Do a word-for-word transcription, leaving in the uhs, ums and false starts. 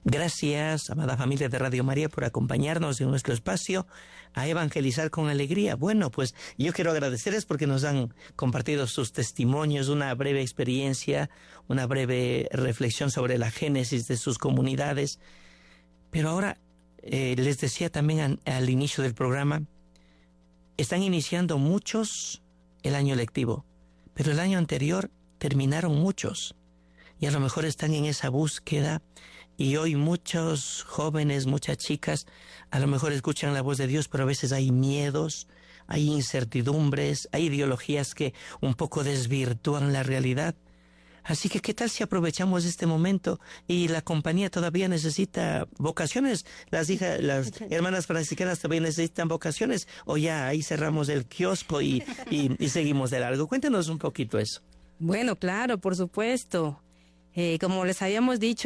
Gracias, amada familia de Radio María, por acompañarnos en nuestro espacio a evangelizar con alegría. Bueno, pues yo quiero agradecerles porque nos han compartido sus testimonios, una breve experiencia, una breve reflexión sobre la génesis de sus comunidades. Pero ahora, eh, les decía también an, al inicio del programa, están iniciando muchos el año lectivo, pero el año anterior terminaron muchos y a lo mejor están en esa búsqueda. Y hoy muchos jóvenes, muchas chicas, a lo mejor escuchan la voz de Dios, pero a veces hay miedos, hay incertidumbres, hay ideologías que un poco desvirtúan la realidad. Así que, ¿qué tal si aprovechamos este momento? Y la compañía todavía necesita vocaciones. Las hijas, las hermanas franciscanas todavía necesitan vocaciones. O ya ahí cerramos el kiosco y, y, y seguimos de largo. Cuéntanos un poquito eso. Bueno, claro, por supuesto. Eh, como les habíamos dicho